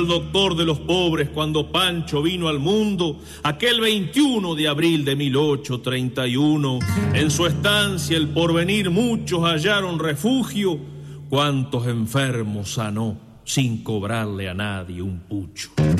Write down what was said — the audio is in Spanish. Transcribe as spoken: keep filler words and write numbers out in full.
El doctor de los pobres cuando Pancho vino al mundo, aquel veintiuno de abril de mil ochocientos treinta y uno. En su estancia El Porvenir muchos hallaron refugio, cuántos enfermos sanó sin cobrarle a nadie un pucho.